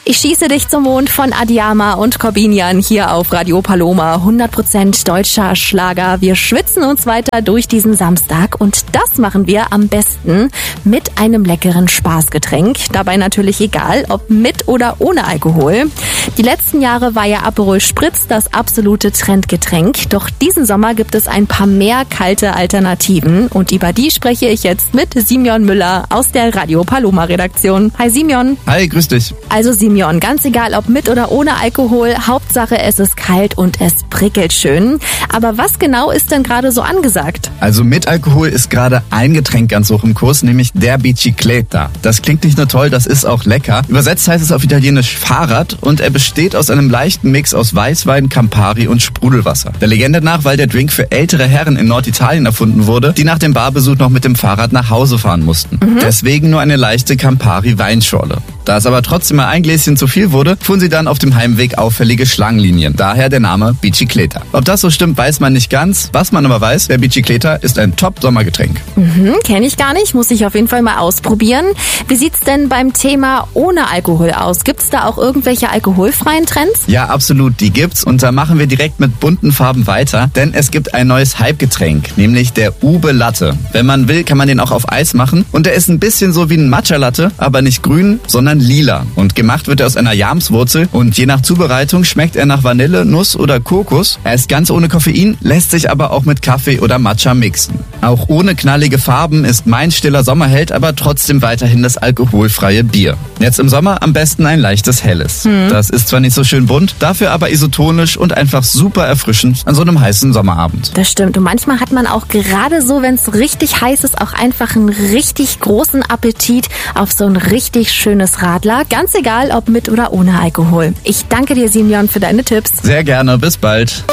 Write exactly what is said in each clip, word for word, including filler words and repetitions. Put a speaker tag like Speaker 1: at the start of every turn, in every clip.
Speaker 1: Ich schieße dich zum Mond von Adiyama und Corbinian hier auf Radio Paloma. hundert Prozent deutscher Schlager. Wir schwitzen uns weiter durch diesen Samstag und das machen wir am besten mit einem leckeren Spaßgetränk. Dabei natürlich egal, ob mit oder ohne Alkohol. Die letzten Jahre war ja Aperol Spritz das absolute Trendgetränk. Doch diesen Sommer gibt es ein paar mehr kalte Alternativen und über die spreche ich jetzt mit Simeon Müller aus der Radio Paloma Redaktion. Hi Simeon.
Speaker 2: Hi, grüß dich.
Speaker 1: Also Simeon, ganz egal ob mit oder ohne Alkohol, Hauptsache es ist kalt und es prickelt schön. Aber was genau ist denn gerade so angesagt?
Speaker 2: Also mit Alkohol ist gerade ein Getränk ganz hoch im Kurs, nämlich der Bicicletta. Das klingt nicht nur toll, das ist auch lecker. Übersetzt heißt es auf Italienisch Fahrrad und er besteht aus einem leichten Mix aus Weißwein, Campari und Sprudelwasser. Der Legende nach, weil der Drink für ältere Herren in Norditalien erfunden wurde, die nach dem Barbesuch noch mit dem Fahrrad nach Hause fahren mussten. Mhm. Deswegen nur eine leichte Campari-Weinschorle. Da es aber trotzdem mal ein Gläschen zu viel wurde, fuhren sie dann auf dem Heimweg auffällige Schlangenlinien. Daher der Name Bicicletta. Ob das so stimmt, weiß man nicht ganz. Was man aber weiß, der Bicicletta ist ein Top-Sommergetränk.
Speaker 1: Mhm, kenne ich gar nicht, muss ich auf jeden Fall mal ausprobieren. Wie sieht's denn beim Thema ohne Alkohol aus? Gibt's da auch irgendwelche alkoholfreien Trends?
Speaker 2: Ja, absolut, die gibt's und da machen wir direkt mit bunten Farben weiter, denn es gibt ein neues Hype-Getränk, nämlich der Ube Latte. Wenn man will, kann man den auch auf Eis machen und der ist ein bisschen so wie ein Matcha-Latte, aber nicht grün, sondern lila. Und gemacht wird er aus einer Jamswurzel und je nach Zubereitung schmeckt er nach Vanille, Nuss oder Kokos. Er ist ganz ohne Koffein, lässt sich aber auch mit Kaffee oder Matcha mixen. Auch ohne knallige Farben ist mein stiller Sommerheld aber trotzdem weiterhin das alkoholfreie Bier. Jetzt im Sommer am besten ein leichtes Helles. Hm. Das ist zwar nicht so schön bunt, dafür aber isotonisch und einfach super erfrischend an so einem heißen Sommerabend.
Speaker 1: Das stimmt und manchmal hat man auch gerade so, wenn es richtig heiß ist, auch einfach einen richtig großen Appetit auf so ein richtig schönes Radler. Ganz egal, ob mit oder ohne Alkohol. Ich danke dir, Simeon, für deine Tipps.
Speaker 2: Sehr gerne, bis bald.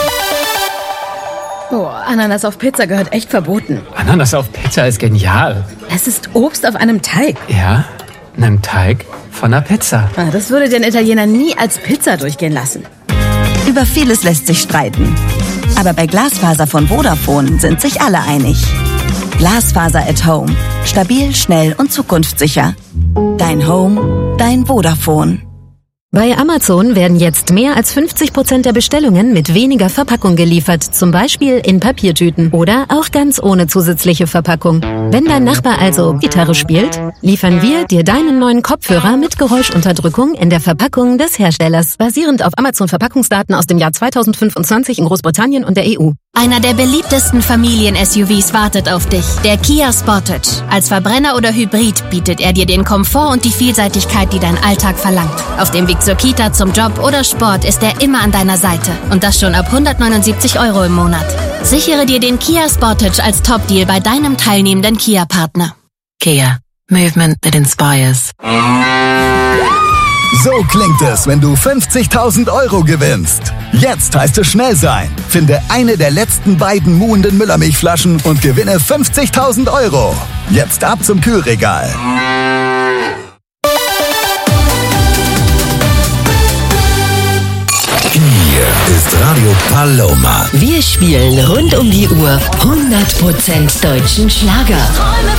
Speaker 3: Boah, Ananas auf Pizza gehört echt verboten.
Speaker 4: Ananas auf Pizza ist genial.
Speaker 3: Es ist Obst auf einem Teig.
Speaker 4: Ja, einem Teig von einer Pizza.
Speaker 3: Das würde den Italiener nie als Pizza durchgehen lassen.
Speaker 5: Über vieles lässt sich streiten. Aber bei Glasfaser von Vodafone sind sich alle einig. Glasfaser at Home. Stabil, schnell und zukunftssicher. Dein Home, dein Vodafone.
Speaker 6: Bei Amazon werden jetzt mehr als fünfzig Prozent der Bestellungen mit weniger Verpackung geliefert, zum Beispiel in Papiertüten oder auch ganz ohne zusätzliche Verpackung. Wenn dein Nachbar also Gitarre spielt, liefern wir dir deinen neuen Kopfhörer mit Geräuschunterdrückung in der Verpackung des Herstellers, basierend auf Amazon-Verpackungsdaten aus dem Jahr zweitausendfünfundzwanzig in Großbritannien und der E U.
Speaker 7: Einer der beliebtesten Familien-S U Vs wartet auf dich, der Kia Sportage. Als Verbrenner oder Hybrid bietet er dir den Komfort und die Vielseitigkeit, die dein Alltag verlangt. Auf dem Weg zur Kita, zum Job oder Sport ist er immer an deiner Seite. Und das schon ab hundertneunundsiebzig Euro im Monat. Sichere dir den Kia Sportage als Top-Deal bei deinem teilnehmenden Kia-Partner.
Speaker 8: Kia. Movement that inspires.
Speaker 9: So klingt es, wenn du fünfzigtausend Euro gewinnst. Jetzt heißt es schnell sein. Finde eine der letzten beiden muhenden Müllermilchflaschen und gewinne fünfzigtausend Euro. Jetzt ab zum Kühlregal.
Speaker 10: Hier ist Radio Paloma.
Speaker 8: Wir spielen rund um die Uhr hundert Prozent deutschen Schlager.